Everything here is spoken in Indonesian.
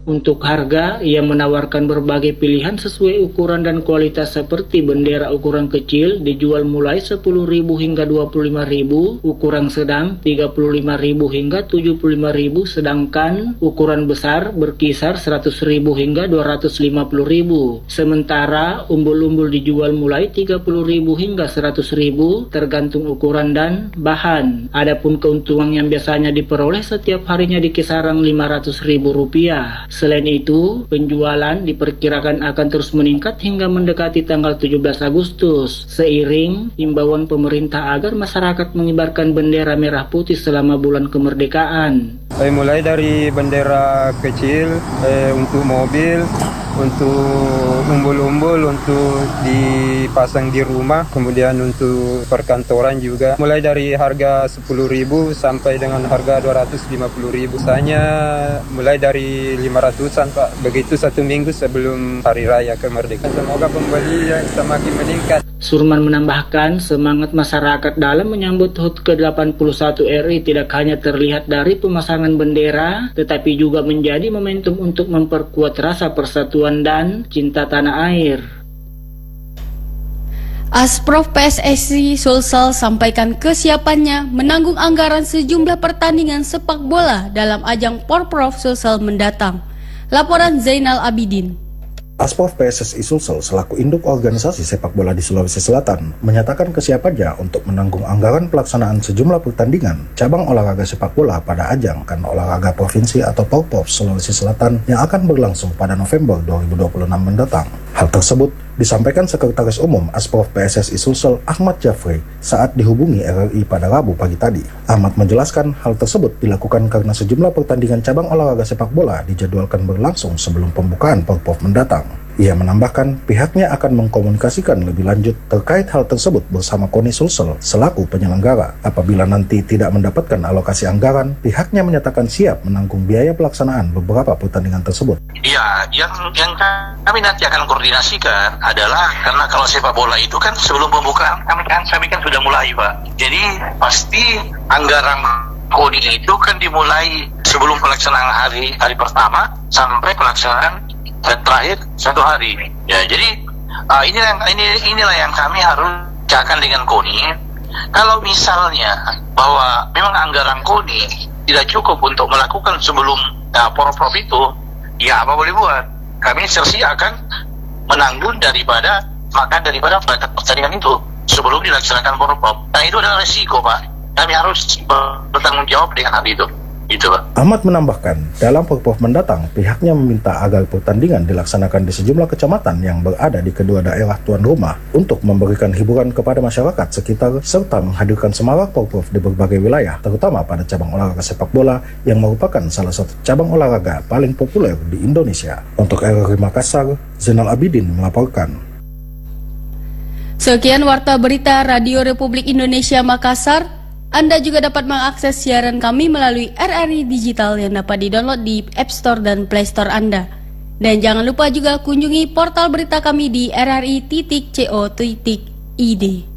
Untuk harga, ia menawarkan berbagai pilihan sesuai ukuran dan kualitas seperti bendera ukuran kecil dijual mulai 10.000 hingga 25.000, ukuran sedang 35.000 hingga 75.000, sedangkan ukuran besar berkisar 100.000 hingga 250.000. Sementara umbul-umbul dijual mulai 30.000 hingga 100.000 tergantung ukuran dan bahan. Adapun keuntungan yang biasanya diperoleh setiap harinya di kisaran Rp500.000. Selain itu, penjualan diperkirakan akan terus meningkat hingga mendekati tanggal 17 Agustus, seiring himbauan pemerintah agar masyarakat mengibarkan bendera merah putih selama bulan kemerdekaan. Mulai dari bendera kecil untuk mobil, untuk umbul-umbul untuk dipasang di rumah, kemudian untuk perkantoran juga. Mulai dari harga 10.000 sampai dengan harga 250.000. Misalnya mulai dari 500-an Pak. Begitu 1 minggu sebelum Hari Raya Kemerdekaan. Semoga pembeli yang semakin meningkat. Surman menambahkan semangat masyarakat dalam menyambut HUT ke-81 RI tidak hanya terlihat dari pemasangan bendera, tetapi juga menjadi momentum untuk memperkuat rasa persatuan dan cinta tanah air. Asprof PSSI Sulsel sampaikan kesiapannya menanggung anggaran sejumlah pertandingan sepak bola dalam ajang Porprov Sulsel mendatang. Laporan Zainal Abidin. Asprof PSSI Sulsel selaku induk organisasi sepak bola di Sulawesi Selatan menyatakan kesiapannya untuk menanggung anggaran pelaksanaan sejumlah pertandingan cabang olahraga sepak bola pada ajang Kan Olahraga Provinsi atau Porprov Sulawesi Selatan yang akan berlangsung pada November 2026 mendatang. Hal tersebut disampaikan Sekretaris Umum Asprof PSSI Sulsel Ahmad Jafri saat dihubungi RRI pada Rabu pagi tadi. Ahmad menjelaskan hal tersebut dilakukan karena sejumlah pertandingan cabang olahraga sepak bola dijadwalkan berlangsung sebelum pembukaan Porprov mendatang. Ia menambahkan pihaknya akan mengkomunikasikan lebih lanjut terkait hal tersebut bersama KONI Sulsel selaku penyelenggara. Apabila nanti tidak mendapatkan alokasi anggaran, pihaknya menyatakan siap menanggung biaya pelaksanaan beberapa pertandingan tersebut. Ya, yang kami nanti akan koordinasikan adalah karena kalau sepak bola itu kan sebelum pembukaan kami kan sudah mulai Pak. Jadi pasti anggaran KONI itu kan dimulai sebelum pelaksanaan hari pertama sampai pelaksanaan terakhir 1 hari. Ya, jadi inilah yang kami harus cakap dengan KONI. Kalau misalnya bahwa memang anggaran KONI tidak cukup untuk melakukan sebelum Porprov itu, ya apa boleh buat. Kami sesia akan menanggung daripada pertandingan itu sebelum dilaksanakan Porprov. Nah itu adalah resiko Pak. Kami harus bertanggung jawab dengan hal itu. Ahmad menambahkan, dalam Porprov mendatang, pihaknya meminta agar pertandingan dilaksanakan di sejumlah kecamatan yang berada di kedua daerah tuan rumah untuk memberikan hiburan kepada masyarakat sekitar serta menghadirkan semarak Porprov di berbagai wilayah, terutama pada cabang olahraga sepak bola yang merupakan salah satu cabang olahraga paling populer di Indonesia. Untuk RRI Makassar, Zainal Abidin melaporkan. Sekian warta berita Radio Republik Indonesia Makassar. Anda juga dapat mengakses siaran kami melalui RRI Digital yang dapat didownload di App Store dan Play Store Anda. Dan jangan lupa juga kunjungi portal berita kami di rri.co.id.